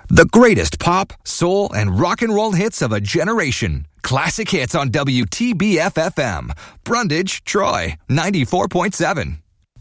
The greatest pop, soul, and rock and roll hits of a generation. Classic hits on WTBF-FM. Brundage, Troy, 94.7.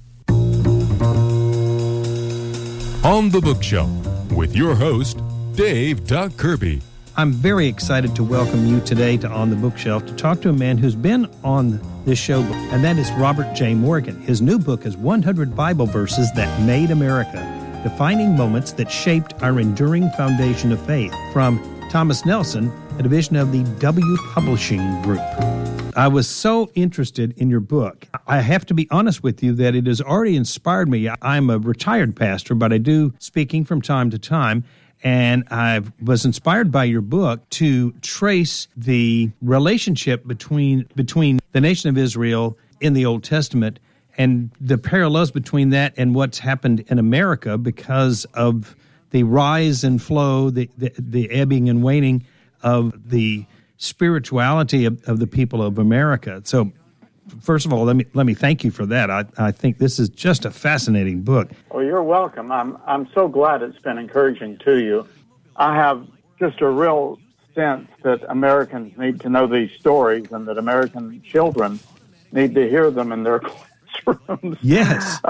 On the Bookshelf with your host, Dave Doug Kirby. I'm very excited to welcome you today to On the Bookshelf to talk to a man who's been on this show, and that is Robert J. Morgan. His new book is 100 Bible Verses That Made America, Defining Moments That Shaped Our Enduring Foundation of Faith, from Thomas Nelson, a division of the W Publishing Group. I was so interested in your book. I have to be honest with you that it has already inspired me. I'm a retired pastor, but I do speaking from time to time. And I was inspired by your book to trace the relationship between the nation of Israel in the Old Testament and the parallels between that and what's happened in America because of the rise and flow, the ebbing and waning of the spirituality of the people of America. So, first of all, let me thank you for that. I think this is just a fascinating book. Well, you're welcome. I'm so glad it's been encouraging to you. I have just a real sense that Americans need to know these stories and that American children need to hear them in their classrooms. Yes.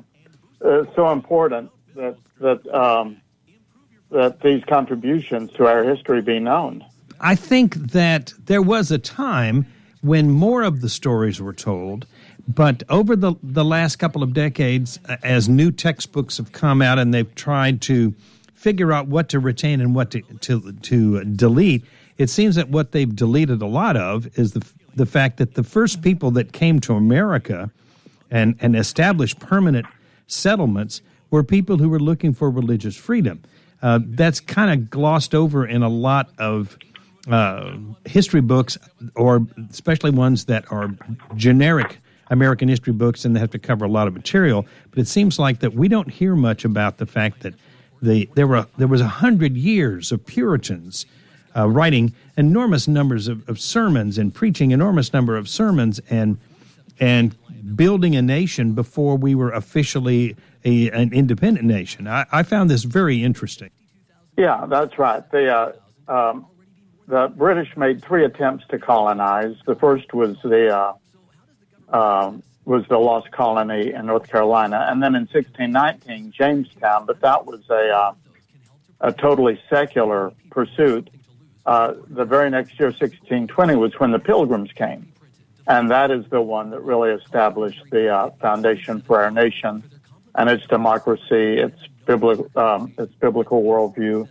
It's so important that these contributions to our history be known. I think that there was a time when more of the stories were told, but over the last couple of decades, as new textbooks have come out and they've tried to figure out what to retain and what to delete, it seems that what they've deleted a lot of is the fact that the first people that came to America and established permanent settlements were people who were looking for religious freedom. That's kind of glossed over in a lot of history books, or especially ones that are generic American history books and they have to cover a lot of material. But it seems like that we don't hear much about the fact that there was 100 years of Puritans writing enormous numbers of sermons and preaching enormous number of sermons and building a nation before we were officially an independent nation. I found this very interesting. Yeah, that's right. The British made 3 attempts to colonize. The first was the Lost Colony in North Carolina, and then in 1619, Jamestown. But that was a totally secular pursuit. The very next year, 1620, was when the Pilgrims came, and that is the one that really established the foundation for our nation and its democracy, its biblical worldview.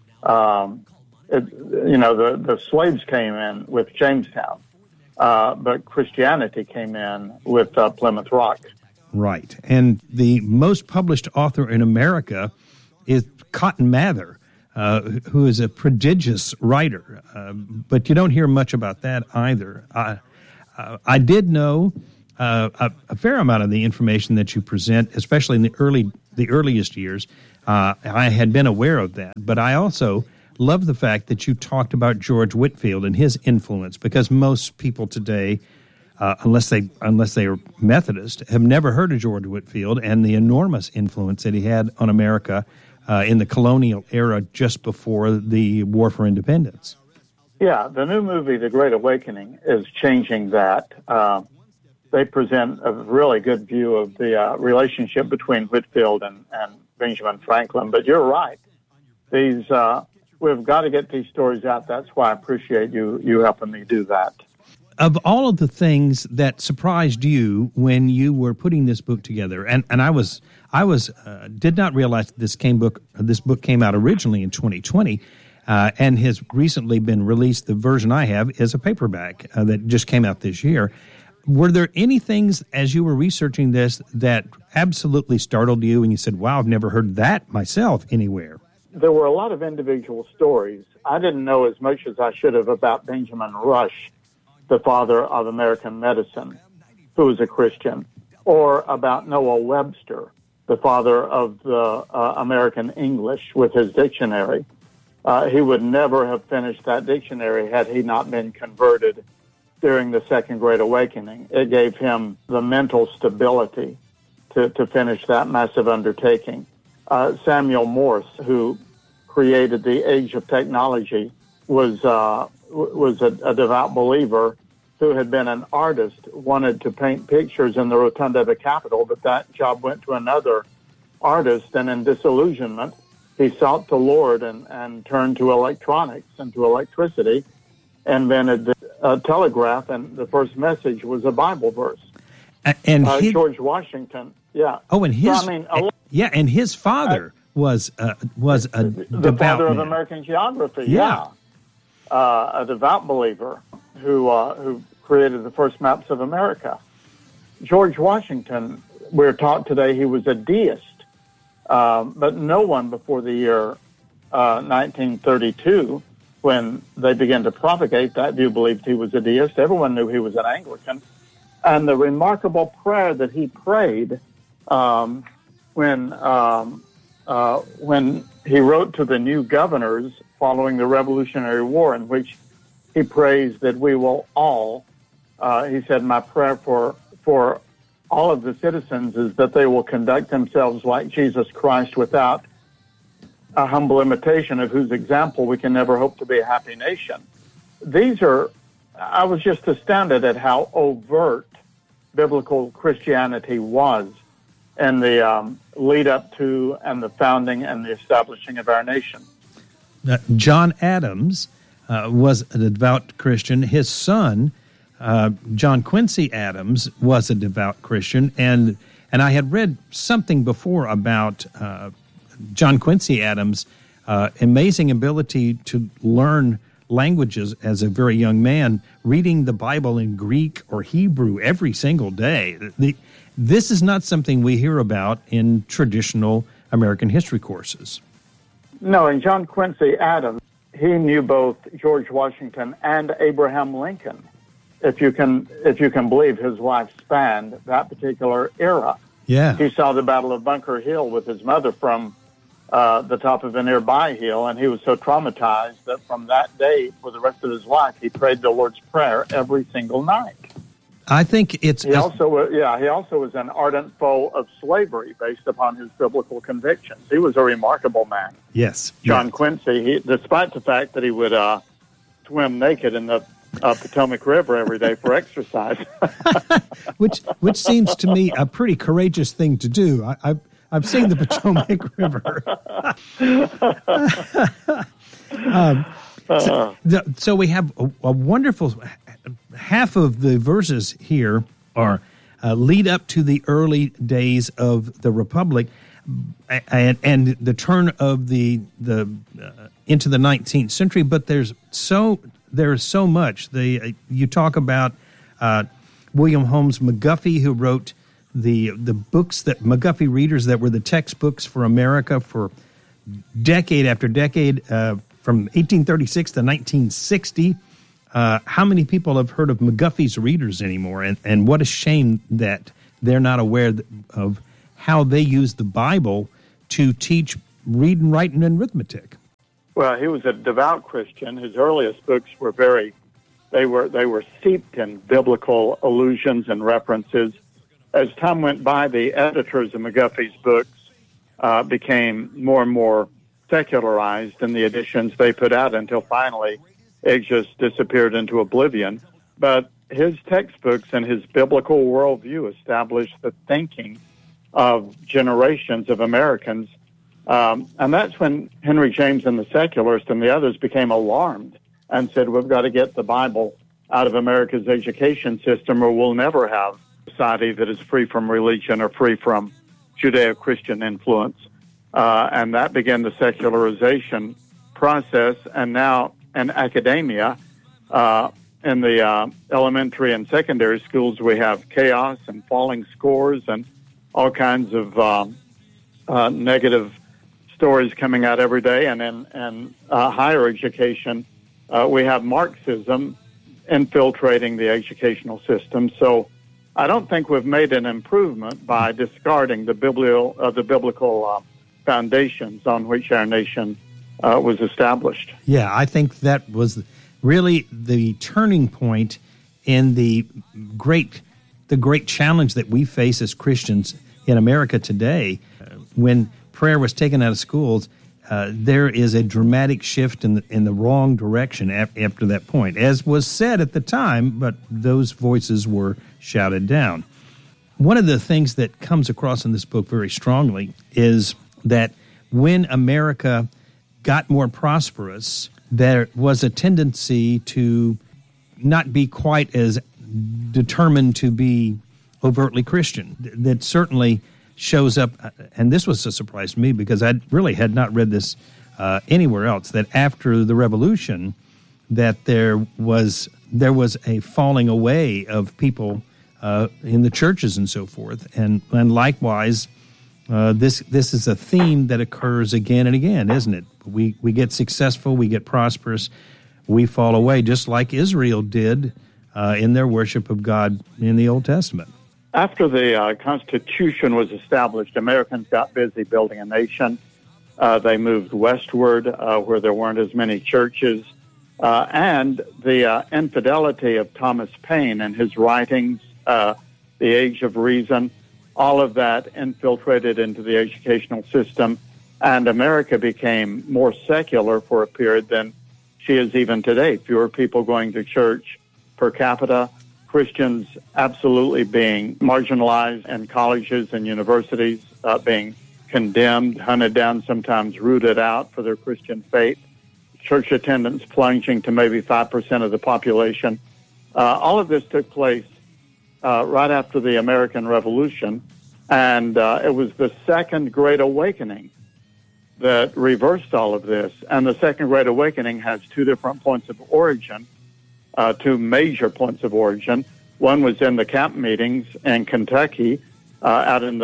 The slaves came in with Jamestown, but Christianity came in with Plymouth Rock. Right. And the most published author in America is Cotton Mather, who is a prodigious writer, but you don't hear much about that either. I did know a fair amount of the information that you present, especially in the earliest years. I had been aware of that, but I also love the fact that you talked about George Whitefield and his influence, because most people today, unless they are Methodist, have never heard of George Whitefield and the enormous influence that he had on America in the colonial era just before the War for Independence. Yeah, the new movie, The Great Awakening, is changing that. They present a really good view of the relationship between Whitefield and Benjamin Franklin. But you're right. We've got to get these stories out. That's why I appreciate you helping me do that. Of all of the things that surprised you when you were putting this book together, and I did not realize this book came out originally in 2020, and has recently been released. The version I have is a paperback that just came out this year. Were there any things as you were researching this that absolutely startled you and you said, wow, I've never heard that myself anywhere? There were a lot of individual stories. I didn't know as much as I should have about Benjamin Rush, the father of American medicine, who was a Christian, or about Noah Webster, the father of the American English with his dictionary. He would never have finished that dictionary had he not been converted during the Second Great Awakening. It gave him the mental stability to finish that massive undertaking. Samuel Morse, who created the age of technology, was a devout believer who had been an artist, wanted to paint pictures in the rotunda of the Capitol, but that job went to another artist, and in disillusionment, he sought the Lord and turned to electronics and to electricity, invented the telegraph, and the first message was a Bible verse. And George Washington, yeah. Oh, and his So, and his father was a the devout father of man. American geography. Yeah. A devout believer who created the first maps of America. George Washington, we're taught today he was a deist, but no one before the year 1932, when they began to propagate that view, believed he was a deist. Everyone knew he was an Anglican. And the remarkable prayer that he prayed when he wrote to the new governors following the Revolutionary War, in which he prays that we will all, he said, my prayer for all of the citizens is that they will conduct themselves like Jesus Christ without a humble imitation of whose example we can never hope to be a happy nation. I was just astounded at how overt biblical Christianity was in the lead up to and the founding and the establishing of our nation. John Adams was a devout Christian. His son, John Quincy Adams, was a devout Christian, and I had read something before about John Quincy Adams' amazing ability to learn languages as a very young man, reading the Bible in Greek or Hebrew every single day. This is not something we hear about in traditional American history courses. No, and John Quincy Adams, he knew both George Washington and Abraham Lincoln. If you can believe his life spanned that particular era. Yeah. He saw the Battle of Bunker Hill with his mother from the top of a nearby hill, and he was so traumatized that from that day, for the rest of his life, he prayed the Lord's Prayer every single night. I think he also was an ardent foe of slavery based upon his biblical convictions. He was a remarkable man. Yes. John Quincy, despite the fact that he would swim naked in the Potomac River every day for exercise. which seems to me a pretty courageous thing to do. I've seen the Potomac River. So we have a wonderful half of the verses here are lead up to the early days of the Republic and the turn of the into the 19th century. But there's so much. You talk about William Holmes McGuffey, who wrote the books that McGuffey readers that were the textbooks for America for decade after decade, from 1836 to 1960. How many people have heard of McGuffey's readers anymore? And what a shame that they're not aware of how they use the Bible to teach reading, writing, and arithmetic. Well, he was a devout Christian. His earliest books were they were steeped in biblical allusions and references. As time went by, the editors of McGuffey's books became more and more secularized in the editions they put out until finally it just disappeared into oblivion. But his textbooks and his biblical worldview established the thinking of generations of Americans. And that's when Henry James and the secularists and the others became alarmed and said, we've got to get the Bible out of America's education system or we'll never have a society that is free from religion or free from Judeo-Christian influence. And that began the secularization process. And now in academia, in the elementary and secondary schools, we have chaos and falling scores and all kinds of negative stories coming out every day. And in higher education, we have Marxism infiltrating the educational system. So I don't think we've made an improvement by discarding the biblical foundations on which our nation was established. Yeah, I think that was really the turning point in the great challenge that we face as Christians in America today. When prayer was taken out of schools, there is a dramatic shift in the wrong direction after that point, as was said at the time, but those voices were shouted down. One of the things that comes across in this book very strongly is that when America got more prosperous, there was a tendency to not be quite as determined to be overtly Christian. That certainly shows up, and this was a surprise to me because I really had not read this anywhere else, that after the Revolution, that there was a falling away of people in the churches and so forth, and likewise, this is a theme that occurs again and again, isn't it? We get successful, we get prosperous, we fall away, just like Israel did in their worship of God in the Old Testament. After the Constitution was established, Americans got busy building a nation. They moved westward where there weren't as many churches. And the infidelity of Thomas Paine and his writings, The Age of Reason, all of that infiltrated into the educational system. And America became more secular for a period than she is even today. Fewer people going to church per capita. Christians absolutely being marginalized in colleges and universities, being condemned, hunted down, sometimes rooted out for their Christian faith. Church attendance plunging to maybe 5% of the population. All of this took place right after the American Revolution, and it was the Second Great Awakening that reversed all of this. And the Second Great Awakening has two different points of origin. Two major points of origin. One was in the camp meetings in Kentucky, out in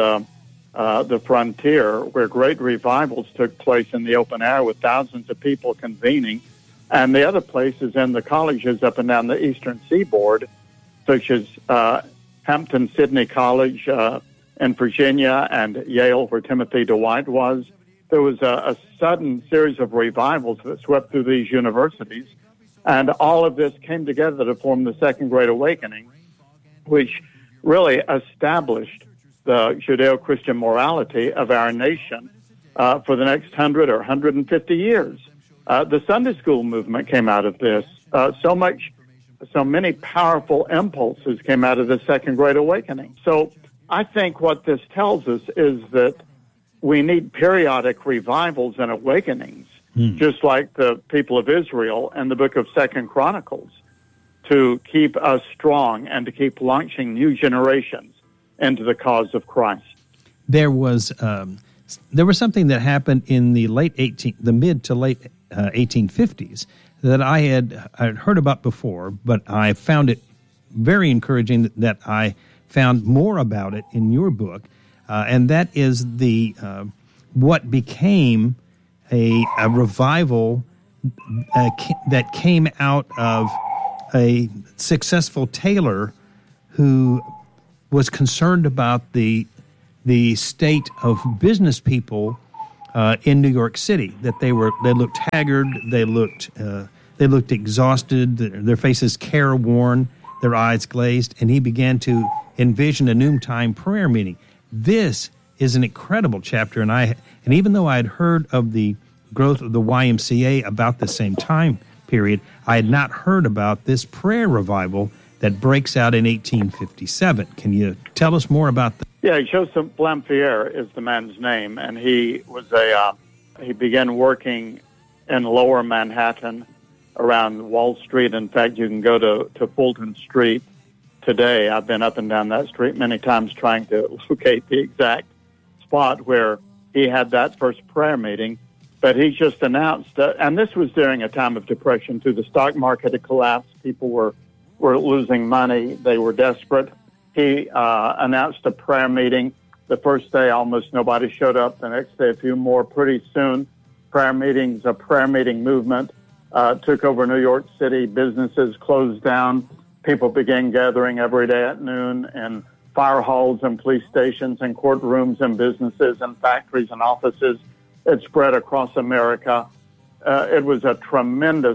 the frontier, where great revivals took place in the open air with thousands of people convening. And the other place is in the colleges up and down the eastern seaboard, such as Hampton-Sydney College in Virginia and Yale, where Timothy Dwight was. There was a sudden series of revivals that swept through these universities. And all of this came together to form the Second Great Awakening, which really established the Judeo-Christian morality of our nation for the next 100 or 150 years. The Sunday school movement came out of this. So many powerful impulses came out of the Second Great Awakening. So I think what this tells us is that we need periodic revivals and awakenings, just like the people of Israel in the book of 2 Chronicles, to keep us strong and to keep launching new generations into the cause of Christ. There was something that happened in the mid to late 1850s that I had heard about before, but I found it very encouraging that I found more about it in your book, and that is what became a revival that came out of a successful tailor who was concerned about the state of business people in New York City. That they looked haggard, they looked exhausted, their faces careworn, their eyes glazed, and he began to envision a noontime prayer meeting. This is an incredible chapter, and even though I had heard of the growth of the YMCA about the same time period, I had not heard about this prayer revival that breaks out in 1857. Can you tell us more about that? Yeah, Joseph Blampier is the man's name, and he began working in lower Manhattan around Wall Street. In fact, you can go to Fulton Street today. I've been up and down that street many times trying to locate the exact spot where he had that first prayer meeting. But he just announced, and this was during a time of depression too. The stock market had collapsed. People were losing money. They were desperate. He announced a prayer meeting. The first day, almost nobody showed up. The next day, a few more. Pretty soon, a prayer meeting movement took over New York City. Businesses closed down. People began gathering every day at noon in fire halls and police stations and courtrooms and businesses and factories and offices. It spread across America. It was a tremendous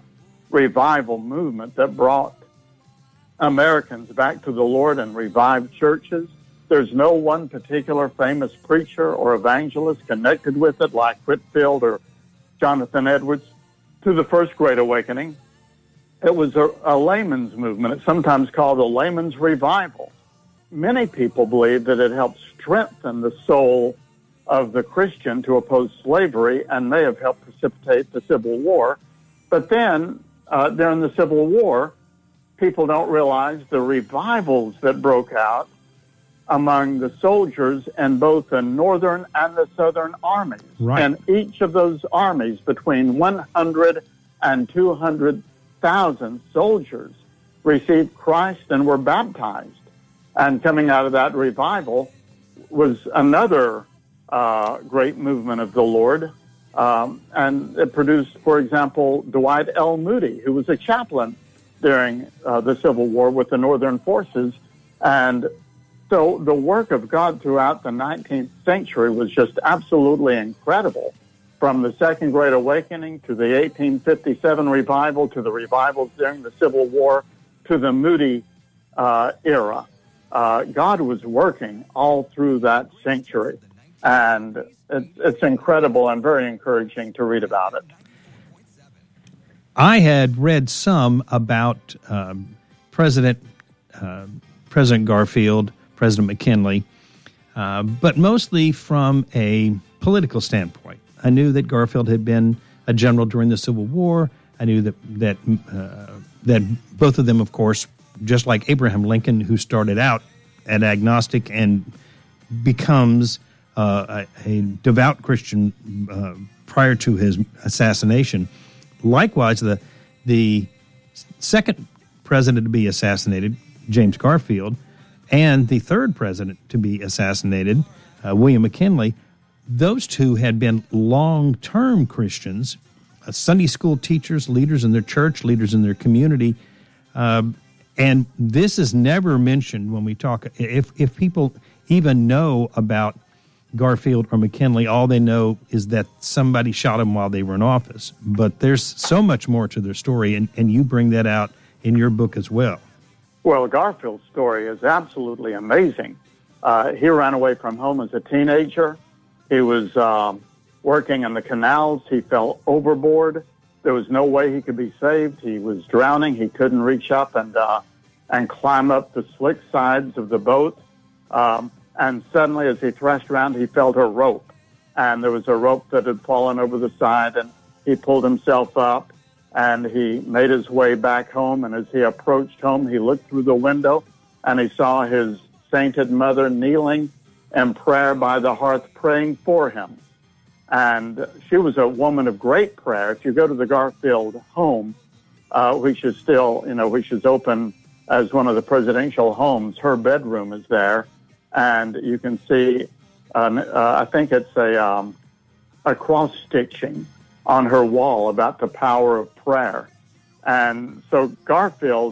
revival movement that brought Americans back to the Lord and revived churches. There's no one particular famous preacher or evangelist connected with it like Whitefield or Jonathan Edwards. To the First Great Awakening, it was a layman's movement. It's sometimes called a layman's revival. Many people believe that it helped strengthen the soul of the Christian to oppose slavery and may have helped precipitate the Civil War. But then, during the Civil War, people don't realize the revivals that broke out among the soldiers in both the Northern and the Southern armies. Right. And each of those armies, between 100 and 200,000 soldiers, received Christ and were baptized. And coming out of that revival was another great movement of the Lord. And it produced, for example, Dwight L. Moody, who was a chaplain during the Civil War with the Northern forces. And so the work of God throughout the 19th century was just absolutely incredible, from the Second Great Awakening to the 1857 revival to the revivals during the Civil War to the Moody era. God was working all through that century, and it's incredible and very encouraging to read about it. I had read some about President Garfield, President McKinley, but mostly from a political standpoint. I knew that Garfield had been a general during the Civil War. I knew that both of them, of course, just like Abraham Lincoln, who started out an agnostic and becomes a devout Christian prior to his assassination. Likewise, the second president to be assassinated, James Garfield, and the third president to be assassinated, William McKinley, those two had been long-term Christians, Sunday school teachers, leaders in their church, leaders in their community. And this is never mentioned when we talk. If people even know about Garfield or McKinley, all they know is that somebody shot them while they were in office. But there's so much more to their story, and you bring that out in your book as well. Well, Garfield's story is absolutely amazing. He ran away from home as a teenager. He was working in the canals. He fell overboard. There was no way he could be saved. He was drowning. He couldn't reach up and climb up the slick sides of the boat. And suddenly, as he thrashed around, he felt a rope. And there was a rope that had fallen over the side, and he pulled himself up, and he made his way back home. And as he approached home, he looked through the window, and he saw his sainted mother kneeling in prayer by the hearth, praying for him. And she was a woman of great prayer. If you go to the Garfield home, which is still, which is open as one of the presidential homes, her bedroom is there. And you can see, I think it's a cross-stitching on her wall about the power of prayer. And so Garfield,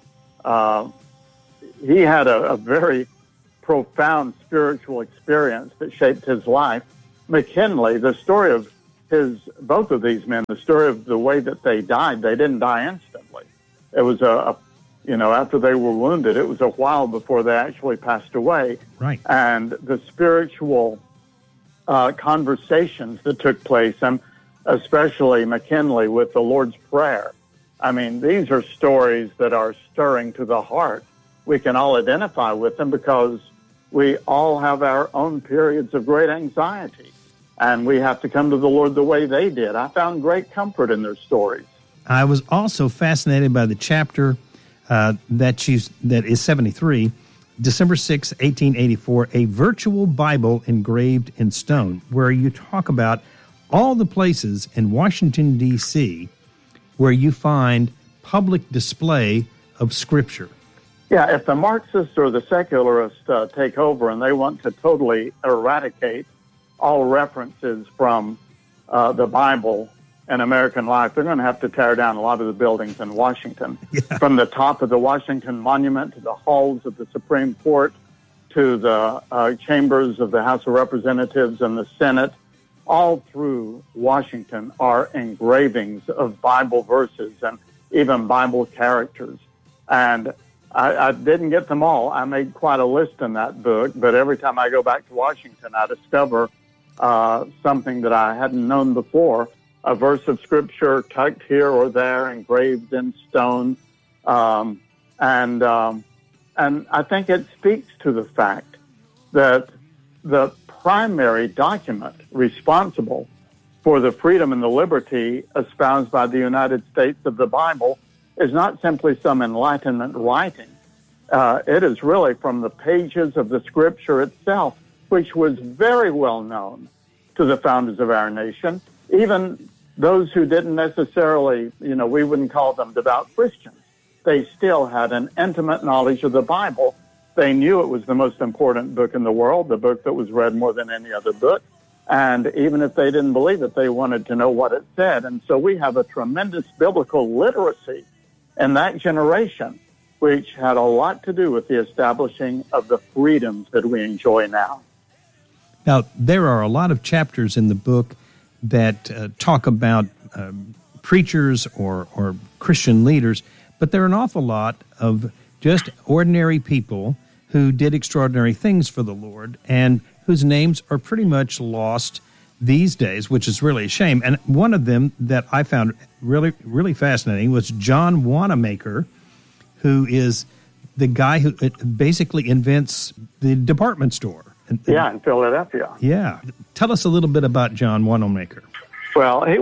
he had a very profound spiritual experience that shaped his life. McKinley, the story of both of these men, the story of the way that they died, they didn't die instantly. It was after they were wounded, it was a while before they actually passed away. Right. And the spiritual conversations that took place, and especially McKinley with the Lord's Prayer. I mean, these are stories that are stirring to the heart. We can all identify with them because we all have our own periods of great anxiety, and we have to come to the Lord the way they did. I found great comfort in their stories. I was also fascinated by the chapter that is 73, December 6, 1884, a virtual Bible engraved in stone, where you talk about all the places in Washington, D.C., where you find public display of Scripture. Yeah, if the Marxists or the secularists take over and they want to totally eradicate all references from the Bible in American life, they're going to have to tear down a lot of the buildings in Washington. Yeah. From the top of the Washington Monument to the halls of the Supreme Court to the chambers of the House of Representatives and the Senate, all through Washington are engravings of Bible verses and even Bible characters. And I didn't get them all. I made quite a list in that book, but every time I go back to Washington, I discover something that I hadn't known before, a verse of Scripture tucked here or there, engraved in stone. And I think it speaks to the fact that the primary document responsible for the freedom and the liberty espoused by the United States of the Bible is not simply some Enlightenment writing. It is really from the pages of the Scripture itself, which was very well known to the founders of our nation, even those who didn't necessarily, we wouldn't call them devout Christians. They still had an intimate knowledge of the Bible. They knew it was the most important book in the world, the book that was read more than any other book. And even if they didn't believe it, they wanted to know what it said. And so we have a tremendous biblical literacy in that generation, which had a lot to do with the establishing of the freedoms that we enjoy now. Now, there are a lot of chapters in the book that talk about preachers or Christian leaders, but there are an awful lot of just ordinary people who did extraordinary things for the Lord and whose names are pretty much lost these days, which is really a shame. And one of them that I found really, really fascinating was John Wanamaker, who is the guy who basically invents the department store. Yeah, in Philadelphia. Yeah. Tell us a little bit about John Wanamaker. Well, he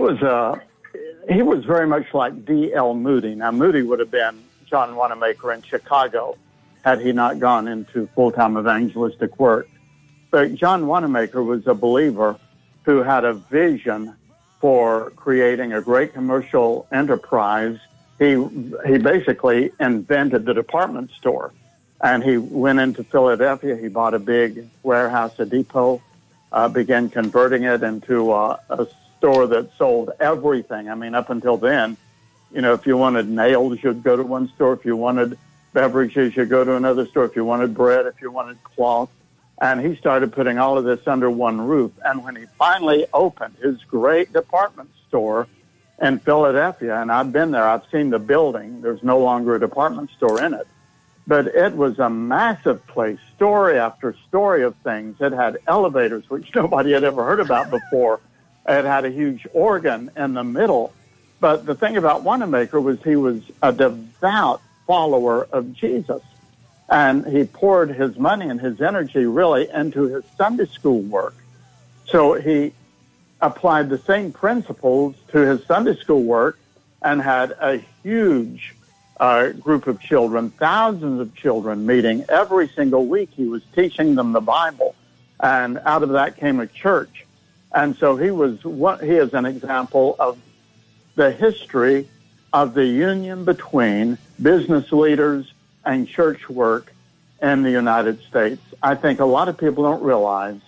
was very much like D.L. Moody. Now, Moody would have been John Wanamaker in Chicago had he not gone into full-time evangelistic work. But John Wanamaker was a believer who had a vision for creating a great commercial enterprise. He basically invented the department store. And he went into Philadelphia. He bought a big warehouse, a depot, began converting it into a store that sold everything. I mean, up until then, if you wanted nails, you'd go to one store. If you wanted beverages, you'd go to another store. If you wanted bread, if you wanted cloth. And he started putting all of this under one roof. And when he finally opened his great department store in Philadelphia, and I've been there, I've seen the building. There's no longer a department store in it. But it was a massive place, story after story of things. It had elevators, which nobody had ever heard about before. It had a huge organ in the middle. But the thing about Wanamaker was he was a devout follower of Jesus. And he poured his money and his energy really into his Sunday school work. So he applied the same principles to his Sunday school work and had a huge group of children, thousands of children meeting every single week. He was teaching them the Bible, and out of that came a church. And so he is an example of the history of the union between business leaders and church work in the United States. I think a lot of people don't realize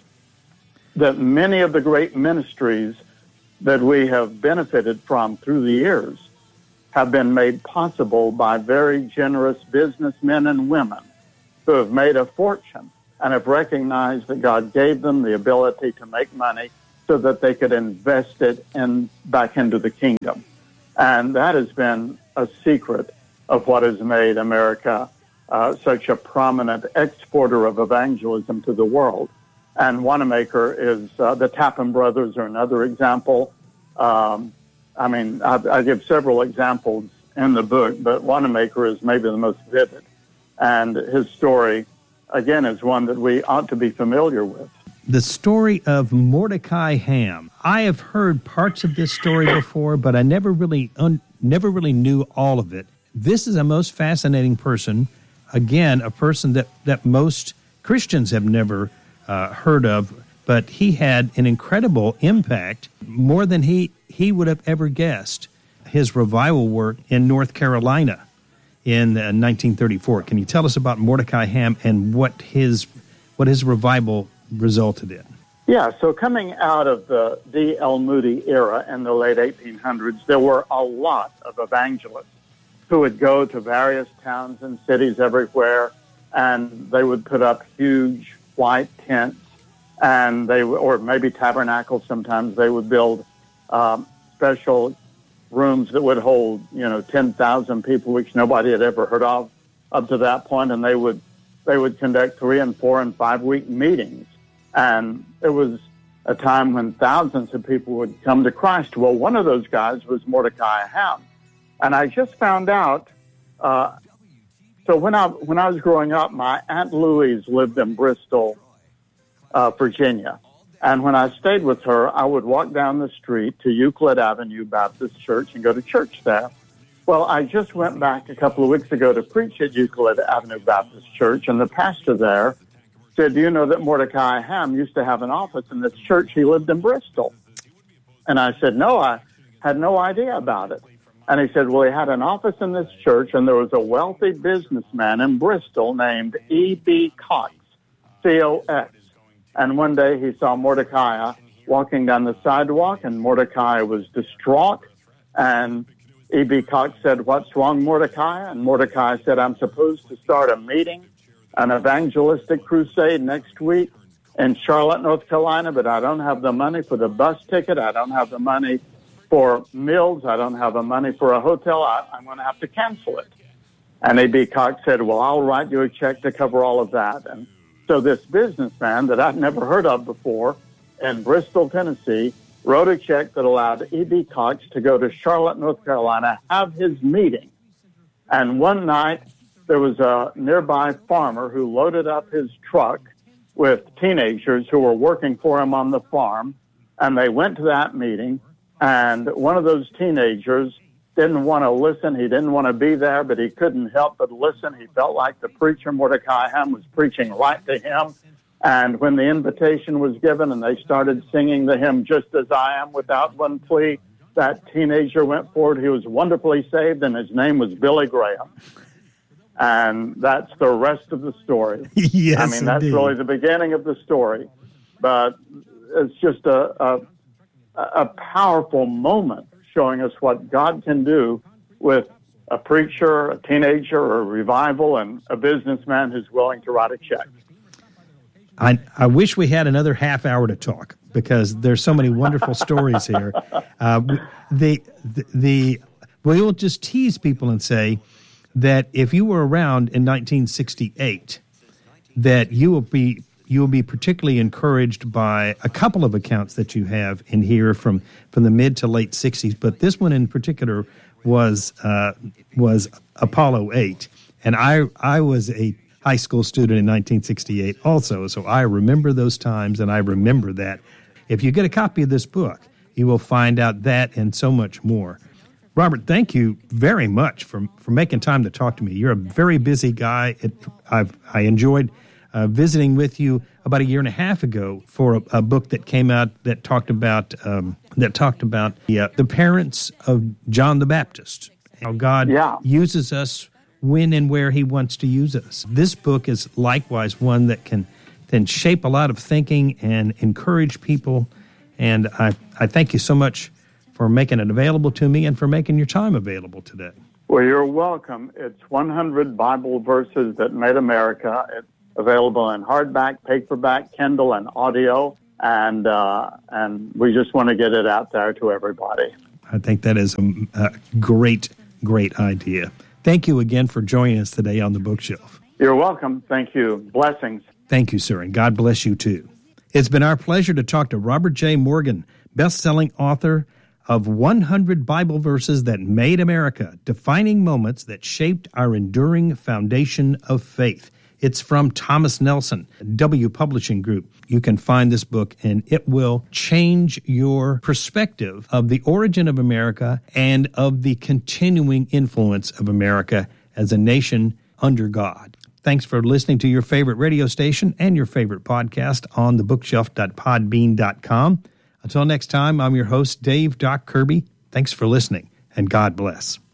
that many of the great ministries that we have benefited from through the years have been made possible by very generous businessmen and women who have made a fortune and have recognized that God gave them the ability to make money so that they could invest it back into the kingdom. And that has been a secret of what has made America such a prominent exporter of evangelism to the world. And Wanamaker is, the Tappan brothers are another example. I give several examples in the book, but Wanamaker is maybe the most vivid. And his story, again, is one that we ought to be familiar with. The story of Mordecai Ham. I have heard parts of this story before, but I never really knew all of it. This is a most fascinating person. Again, a person that most Christians have never heard of, but he had an incredible impact, more than he would have ever guessed. His revival work in North Carolina in 1934. Can you tell us about Mordecai Ham and what his revival resulted in? Yeah, so coming out of the D.L. Moody era in the late 1800s, there were a lot of evangelists who would go to various towns and cities everywhere, and they would put up huge white tents, and or maybe tabernacles. Sometimes they would build special rooms that would hold, 10,000 people, which nobody had ever heard of. up to that point, and they would conduct 3 and 4 and 5 week meetings. And it was a time when thousands of people would come to Christ. Well, one of those guys was Mordecai Ham. And I just found out, so when I was growing up, my Aunt Louise lived in Bristol, Virginia. And when I stayed with her, I would walk down the street to Euclid Avenue Baptist Church and go to church there. Well, I just went back a couple of weeks ago to preach at Euclid Avenue Baptist Church, and the pastor there said, "Do you know that Mordecai Ham used to have an office in this church? He lived in Bristol." And I said, "No, I had no idea about it." And he said, "Well, he had an office in this church, and there was a wealthy businessman in Bristol named E.B. Cox, C-O-X. And one day he saw Mordecai walking down the sidewalk, and Mordecai was distraught. And E.B. Cox said, 'What's wrong, Mordecai?' And Mordecai said, 'I'm supposed to start a meeting, an evangelistic crusade next week in Charlotte, North Carolina, but I don't have the money for the bus ticket. I don't have the money for meals. I don't have the money for a hotel. I'm going to have to cancel it.' And E.B. Cox said, 'Well, I'll write you a check to cover all of that.' And so this businessman that I'd never heard of before in Bristol, Tennessee, wrote a check that allowed E.B. Cox to go to Charlotte, North Carolina, have his meeting. And one night, there was a nearby farmer who loaded up his truck with teenagers who were working for him on the farm, and they went to that meeting, and one of those teenagers didn't want to listen. He didn't want to be there, but he couldn't help but listen. He felt like the preacher, Mordecai Ham, was preaching right to him. And when the invitation was given and they started singing the hymn, "Just As I Am," without one plea, that teenager went forward. He was wonderfully saved, and his name was Billy Graham. And that's the rest of the story. Yes, I mean, that's indeed. really the beginning of the story. But it's just a powerful moment showing us what God can do with a preacher, a teenager, a revival, and a businessman who's willing to write a check. I wish we had another half hour to talk because there's so many wonderful stories here. We'll just tease people and say that if you were around in 1968, that you will be particularly encouraged by a couple of accounts that you have in here from the mid to late 60s. But this one in particular was Apollo 8, and I was a high school student in 1968 also, so I remember those times, and I remember that. If you get a copy of this book, you will find out that and so much more. Robert, thank you very much for making time to talk to me. You're a very busy guy. I enjoyed visiting with you about a year and a half ago for a book that came out that talked about the parents of John the Baptist, how God uses us when and where he wants to use us. This book is likewise one that can then shape a lot of thinking and encourage people. And I thank you so much for making it available to me and for making your time available today. Well, you're welcome. It's 100 Bible Verses That Made America. It's available in hardback, paperback, Kindle, and audio. And we just want to get it out there to everybody. I think that is a great idea. Thank you again for joining us today on The Bookshelf. You're welcome. Thank you. Blessings. Thank you, sir, and God bless you too. It's been our pleasure to talk to Robert J. Morgan, best-selling author of 100 Bible Verses That Made America, Defining Moments That Shaped Our Enduring Foundation of Faith. It's from Thomas Nelson, W Publishing Group. You can find this book, and it will change your perspective of the origin of America and of the continuing influence of America as a nation under God. Thanks for listening to your favorite radio station and your favorite podcast on thebookshelf.podbean.com. Until next time, I'm your host, Dave Doc Kirby. Thanks for listening, and God bless.